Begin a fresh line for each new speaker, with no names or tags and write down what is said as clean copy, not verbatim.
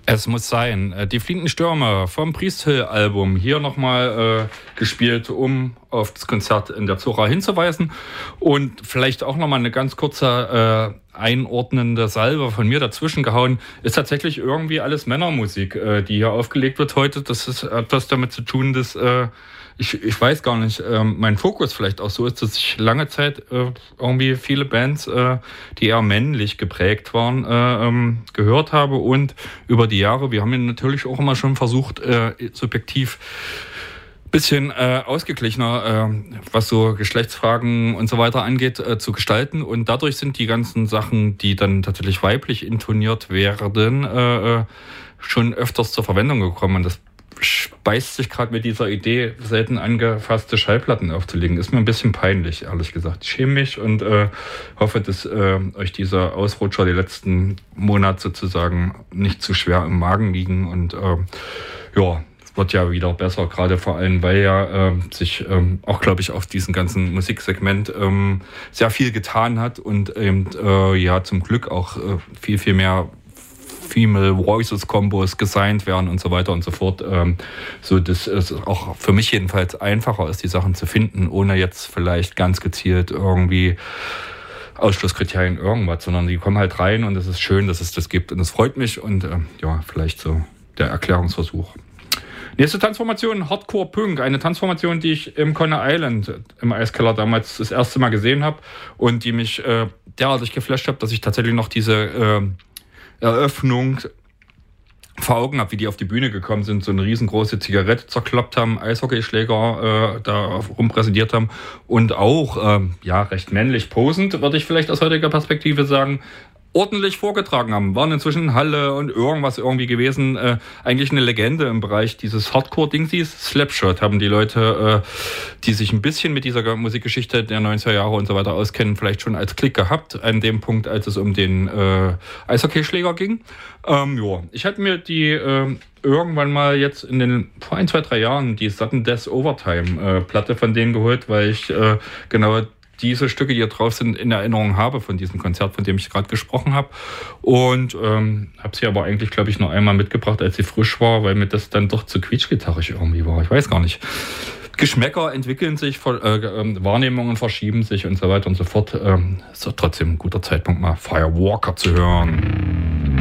Es muss sein. Die Fliegenden Stürme vom Priest Hill-Album hier nochmal gespielt, um auf das Konzert in der Zora hinzuweisen. Und vielleicht auch nochmal eine ganz kurze einordnende Salve von mir dazwischen gehauen. Ist tatsächlich irgendwie alles Männermusik, die hier aufgelegt wird heute. Das ist etwas damit zu tun, dass ich weiß gar nicht, mein Fokus vielleicht auch so ist, dass ich lange Zeit irgendwie viele Bands, die eher männlich geprägt waren, gehört habe. Und über die Jahre, wir haben ja natürlich auch immer schon versucht, subjektiv bisschen ausgeglichener, was so Geschlechtsfragen und so weiter angeht, zu gestalten. Und dadurch sind die ganzen Sachen, die dann tatsächlich weiblich intoniert werden, schon öfters zur Verwendung gekommen. Und das speist sich gerade mit dieser Idee, selten angefasste Schallplatten aufzulegen. Ist mir ein bisschen peinlich, ehrlich gesagt. Ich schäme mich und hoffe, dass euch dieser Ausrutscher die letzten Monate sozusagen nicht zu schwer im Magen liegen. Und ja, wird ja wieder besser, gerade vor allem, weil ja sich auch, glaube ich, auf diesem ganzen Musiksegment sehr viel getan hat und eben ja zum Glück auch viel, viel mehr Female Voices Combos gesigned werden und so weiter und so fort, so dass es auch für mich jedenfalls einfacher ist, die Sachen zu finden, ohne jetzt vielleicht ganz gezielt irgendwie Ausschlusskriterien irgendwas, sondern die kommen halt rein und es ist schön, dass es das gibt und es freut mich und ja, vielleicht so der Erklärungsversuch. Nächste Transformation, Hardcore Punk, eine Transformation, die ich im Coney Island im Eiskeller damals das erste Mal gesehen habe und die mich derartig geflasht hat, dass ich tatsächlich noch diese Eröffnung vor Augen habe, wie die auf die Bühne gekommen sind, so eine riesengroße Zigarette zerkloppt haben, Eishockeyschläger da rumpräsentiert haben und auch ja recht männlich posend, würde ich vielleicht aus heutiger Perspektive sagen, ordentlich vorgetragen haben. Waren inzwischen Halle und irgendwas irgendwie gewesen. Eigentlich eine Legende im Bereich dieses Hardcore-Dingsies. Slapshot haben die Leute, die sich ein bisschen mit dieser Musikgeschichte der 90er Jahre und so weiter auskennen, vielleicht schon als Klick gehabt, an dem Punkt, als es um den Eishockeyschläger ging. Ja, ich hatte mir die irgendwann mal jetzt vor 1, 2, 3 Jahren die Sudden Death Overtime Platte von denen geholt, weil ich genau diese Stücke, die hier drauf sind, in Erinnerung habe von diesem Konzert, von dem ich gerade gesprochen habe. Und habe sie aber eigentlich, glaube ich, nur einmal mitgebracht, als sie frisch war, weil mir das dann doch zu quietschgitarrig irgendwie war. Ich weiß gar nicht. Geschmäcker entwickeln sich, Wahrnehmungen verschieben sich und so weiter und so fort. Ist doch trotzdem ein guter Zeitpunkt, mal Firewalker zu hören.